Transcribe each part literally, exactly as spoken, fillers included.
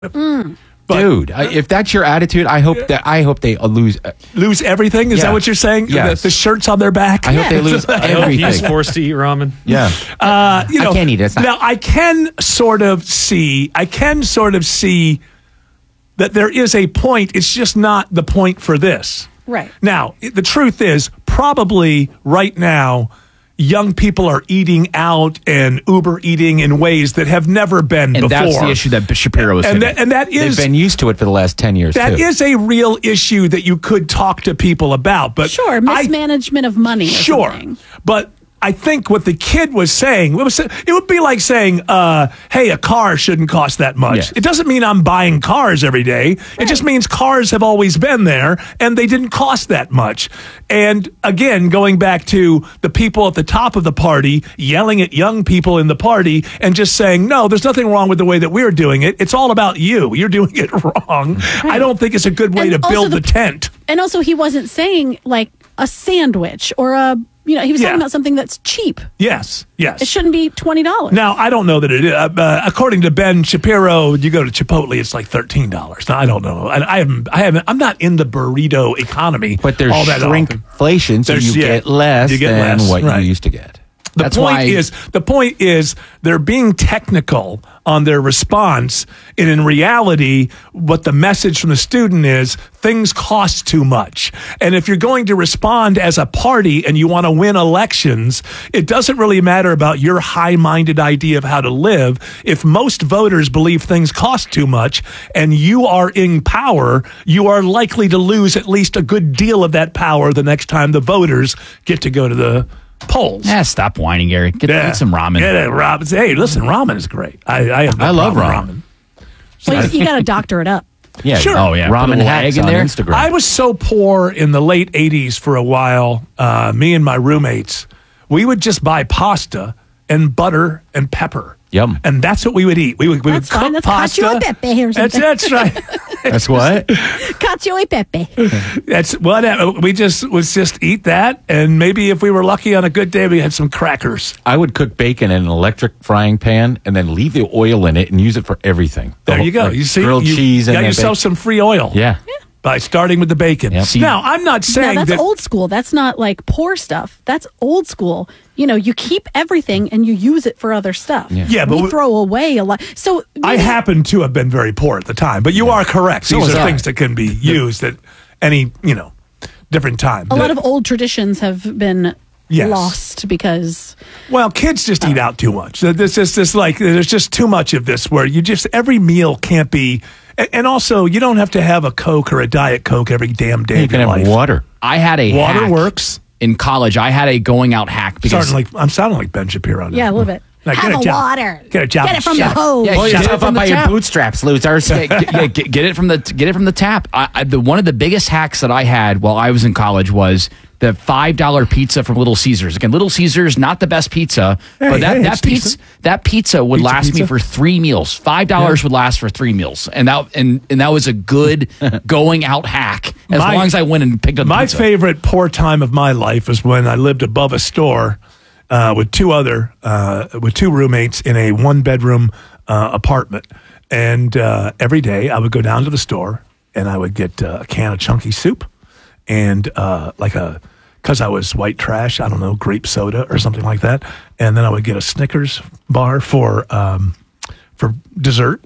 Mm. But, Dude, I, if that's your attitude, I hope that I hope they lose uh, lose everything. Is yeah. that what you're saying? Yes. The, the shirts on their back. I hope they lose I I hope everything. he's forced to eat ramen. Yeah, Uh, you know, I can't eat it. It's not- now I can sort of see. I can sort of see that there is a point. It's just not the point for this. Right. Now, it- the truth is, probably right now, young people are eating out and Uber eating in ways that have never been And before. that's the issue that Shapiro was and hitting. that, and that is they've been used to it for the last ten years. that too. is a real issue that you could talk to people about. But Sure, I- mismanagement of money. Or Sure, something. but I think what the kid was saying, it, was, it would be like saying, uh, hey, a car shouldn't cost that much. Yes. It doesn't mean I'm buying cars every day. It just means cars have always been there and they didn't cost that much. And again, going back to the people at the top of the party yelling at young people in the party and just saying, no, there's nothing wrong with the way that we're doing it. It's all about you. You're doing it wrong. I don't think it's a good way And to also build the- the tent. And also, he wasn't saying like a sandwich or a, you know, he was Yeah. talking about something that's cheap. Yes, yes. It shouldn't be twenty dollars. Now, I don't know that it is. Uh, uh, according to Ben Shapiro, you go to Chipotle, it's like thirteen dollars. Now, I don't know. I, I haven't, I haven't, I'm not in the burrito economy. But there's all that often. shrinkflation, so There's- you yeah, get less you get than less, what right. you used to get. The That's point why- is, the point is, they're being technical on their response, and in reality, what the message from the student is: things cost too much. And if you're going to respond as a party and you want to win elections, it doesn't really matter about your high-minded idea of how to live. If most voters believe things cost too much, and you are in power, you are likely to lose at least a good deal of that power the next time the voters get to go to the polls. Yeah, stop whining, Gary. Get, get some ramen. Get it, ramen. Hey, listen, ramen is great. I I, have no I love problem with ramen. Well, you, you got to doctor it up. Yeah, Sure. Oh, yeah. Put a ramen little hacks egg in on there. Instagram. I was so poor in the late eighties for a while. Uh, me and my roommates, we would just buy pasta and butter and pepper. Yum. And that's what we would eat. We would, we That's would cook fine. That's pasta. cacio e pepe or That's, something. that's right. That's what? Cacio e pepe. That's whatever. We just was just eat that, and maybe if we were lucky on a good day, we had some crackers. I would cook bacon in an electric frying pan and then leave the oil in it and use it for everything. The There whole- you go. like You see, grilled you cheese and got then yourself bacon. some free oil. Yeah. By starting with the bacon. Yep. Now, I'm not Now, saying that's that. old school. That's not like poor stuff. That's old school. You know, you keep everything and you use it for other stuff. Yeah. Yeah, but we we- throw away a lot. So I maybe- happen to have been very poor at the time, but you are correct. So These was are I. things that can be used at any, you know, different time. a lot of old traditions have been Yes. lost because Well, kids just eat out too much. There's just this like there's just too much of this where you just every meal can't be. a- And also, you don't have to have a Coke or a Diet Coke every damn day You of can your have life. water. I had a Water hack works. in college. I had a going out hack because Sounding like I'm sounding like Ben Shapiro now. yeah, a little bit. Like, Have get a a job. water. Get a job. Get it from Shut the up. hose. Yeah, Pull get it yourself from up the by your tap. bootstraps, losers. yeah, get, yeah, get, get it from the get it from the tap. I, I, the one of the biggest hacks that I had while I was in college was the five dollar pizza from Little Caesars. Again, Little Caesars, not the best pizza, Hey, but that, hey, that it's pizza decent. that pizza would Pizza, last me pizza. for three meals. Five dollars would last for three meals, and that and and that was a good going out hack. As My- long as I went and picked up the My pizza. favorite poor time of my life is when I lived above a store uh, with two other uh, with two roommates in a one bedroom uh, apartment, and uh, every day I would go down to the store and I would get uh, a can of chunky soup and uh, like a because I was white trash, I don't know, grape soda or something like that, and then I would get a Snickers bar for um, for dessert.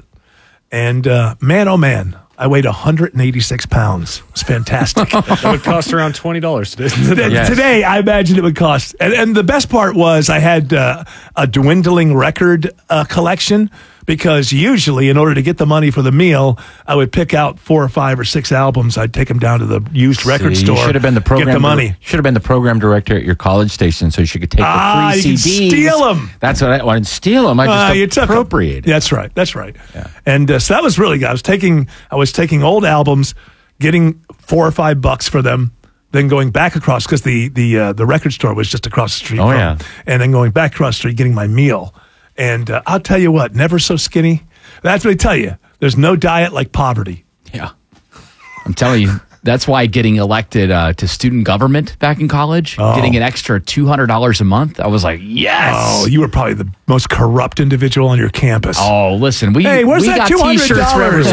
And uh, man, oh man, I weighed one hundred eighty-six pounds. It was fantastic. That would cost around twenty dollars today. Th- Yes. Today, I imagine it would cost. And, and the best part was I had uh, a dwindling record uh, collection because usually, in order to get the money for the meal, I would pick out four or five or six albums. I'd take them down to the used record See, store. You should have been the program. Get the money. Should have been the program director at your college station, so you could take Ah, the free you C can Ds. steal 'em. That's what I wanted. Steal them. I Uh, you just took 'em. appropriated. That's right. That's right. Yeah. And uh, so that was really good. I was taking I was taking old albums, getting four or five bucks for them, then going back across because the the uh, the record store was just across the street. Oh, from, yeah. And then going back across the street, getting my meal. And uh, I'll tell you what, never so skinny. That's what I tell you. There's no diet like poverty. Yeah. I'm telling you, That's why getting elected uh, to student government back in college, Oh. getting an extra two hundred dollars a month, I was like, yes. Oh, you were probably the most corrupt individual on your campus. Oh, listen, we, Hey, where's we that got two hundred dollars? T-shirts for everyone.